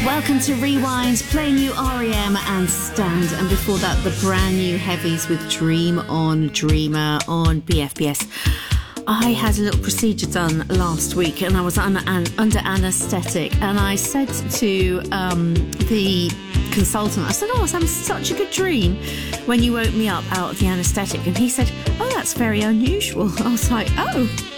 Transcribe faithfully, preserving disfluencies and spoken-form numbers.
Welcome to Rewind, playing you R E M and Stand, and before that the brand new Heavies with Dream On Dreamer on B F B S. I had a little procedure done last week and I was un- un- under anaesthetic, and I said to um, the consultant, I said, oh, I was having such a good dream when you woke me up out of the anaesthetic, and he said, oh, that's very unusual. I was like, oh